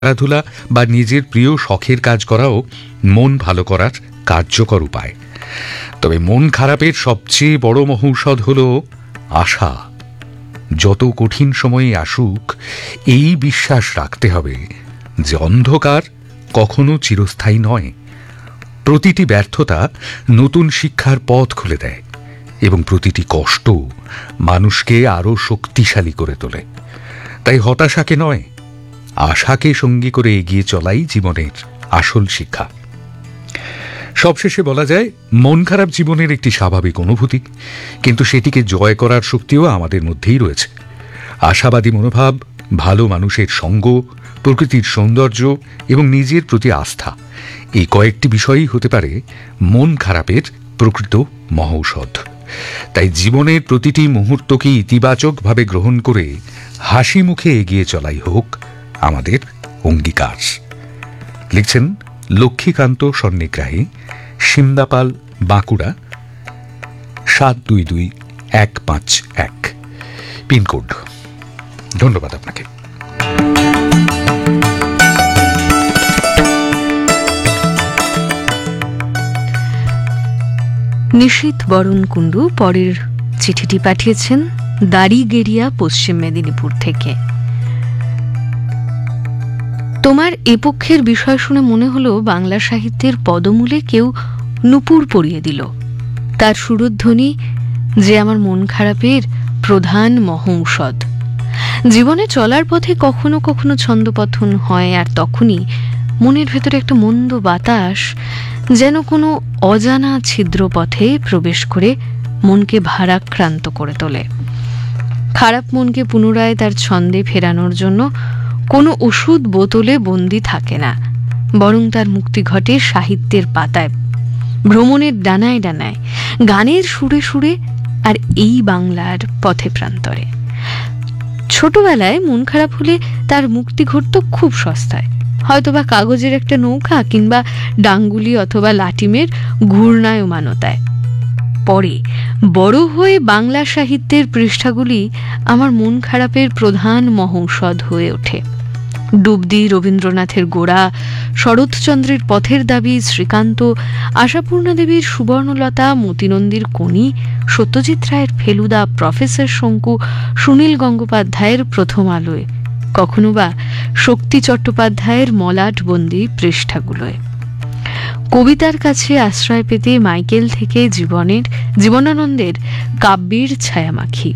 খেলাধুলা বা নিজের প্রিয় শখের কাজ করাও মন ভালো করার কার্যকর উপায়। তবে মন খারাপের সবচেয়ে বড় মহৌষধ হল আশা। যত কঠিন সময়ে আসুক, এই বিশ্বাস রাখতে হবে যে অন্ধকার কখনো চিরস্থায়ী নয়। প্রতিটি ব্যর্থতা নতুন শিক্ষার পথ খুলে দেয় এবং প্রতিটি কষ্ট মানুষকে আরো শক্তিশালী করে তোলে। তাই হতাশাকে নয়, আশাকে সঙ্গী করে এগিয়ে চলাই জীবনের আসল শিক্ষা। সবশেষে বলা যায়, মন খারাপ জীবনের একটি স্বাভাবিক অনুভূতি, কিন্তু সেটিকে জয় করার শক্তিও আমাদের মধ্যেই রয়েছে। আশাবাদী মনোভাব, ভালো মানুষের সঙ্গ, প্রকৃতির সৌন্দর্য এবং নিজের প্রতি আস্থা, এই কয়েকটি বিষয়ই হতে পারে মন খারাপের প্রকৃত মহৌষধ। তাই জীবনের প্রতিটি মুহূর্তকে ইতিবাচকভাবে গ্রহণ করে হাসি মুখে এগিয়ে চলাই হোক আমাদের অঙ্গীকার। লিখছেন লক্ষ্মীকান্ত সন্নিগ্রাহী, সিমদাপাল, বাঁকুড়া 722151 পিনকোড। ধন্যবাদ আপনাকে। নিশীথ বরণ কুণ্ডু পরের চিঠিটি পাঠিয়েছেন দাড়িগেড়িয়া, পশ্চিম মেদিনীপুর থেকে। তোমার এ পক্ষের বিষয় শুনে মনে হলো বাংলা সাহিত্যের পদমূলে কেউ নূপুর পরিয়ে দিল। তার সুরধ্বনি যে আমার মন খারাপের প্রধান মহৌষধ। জীবনে চলার পথে কখনো কখনো ছন্দপতন হয়, আর তখনই মনের ভেতরে একটা মন্দ বাতাস যেন কোনো অজানা ছিদ্র পথে প্রবেশ করে মনকে ভারাক্রান্ত করে তোলে। খারাপ মনকে পুনরায় তার ছন্দে ফেরানোর জন্য কোনো ওষুধ বোতলে বন্দি থাকে না, বরং তার মুক্তি ঘটে সাহিত্যের পাতায়, ভ্রমণের ডানায় ডানায়, গানের সুরে সুরে, আর এই বাংলার পথে প্রান্তরে। ছোটবেলায় মন খারাপ হলে তার মুক্তি ঘটত খুব সস্তায়, হয়তোবা কাগজের একটা নৌকা কিংবা ডাঙ্গুলি অথবা লাটিমের ঘূর্ণায়মানতায়। পরে বড় হয়ে বাংলা সাহিত্যের পৃষ্ঠাগুলি আমার মন খারাপের প্রধান মহৌষধ হয়ে ওঠে। ডুবদি, রবীন্দ্রনাথের গোড়া, শরৎচন্দ্রের পথের দাবি, শ্রীকান্ত, আশাপূর্ণা দেবীর সুবর্ণলতা, মতিনন্দীর কোনি, সত্যজিৎ রায়ের ফেলুদা, প্রফেসর শঙ্কু, সুনীল গঙ্গোপাধ্যায়ের প্রথম আলোয়, কখনো বা শক্তি চট্টোপাধ্যায়ের মলাটবন্দি পৃষ্ঠাগুলোয়। কবিতার কাছে আশ্রয় পেতে মাইকেল থেকে জীবনানন্দের কাব্যের ছায়ামাখি।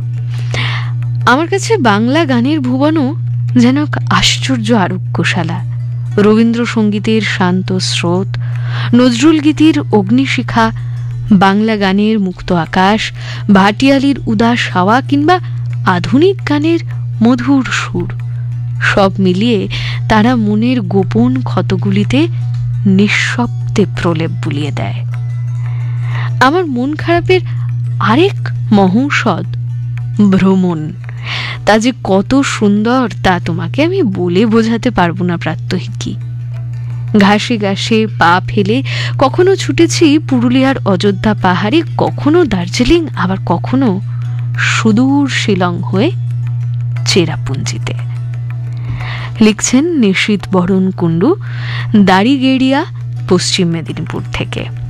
আমার কাছে বাংলা গানের ভুবনও যেন এক আশ্চর্য আরোগ্যশালা। রবীন্দ্রসঙ্গীতের শান্ত স্রোত, নজরুল গীতির অগ্নিশিখা, বাংলা গানের মুক্ত আকাশ, ভাটিয়ালির উদাস হাওয়া কিংবা আধুনিক গানের মধুর সুর, সব মিলিয়ে তারা মনের গোপন ক্ষতগুলিতে নিঃশব্দে প্রলেপ বুলিয়ে দেয়। আমার মন খারাপের আরেক মহৌষধ ভ্রমণ। তা যে কত সুন্দর তা তোমাকে আমি বলে বোঝাতে পারবো না প্রাত্যহিকী। ঘাসে ঘাসে পা ফেলে কখনো ছুটেছি পুরুলিয়ার অযোধ্যা পাহাড়ে, কখনো দার্জিলিং, আবার কখনো সুদূর শিলং হয়ে চেরাপুঞ্জিতে। লিখছেন নিশীথ বরণ কুণ্ডু, দাড়িগেড়িয়া, পশ্চিম মেদিনীপুর থেকে।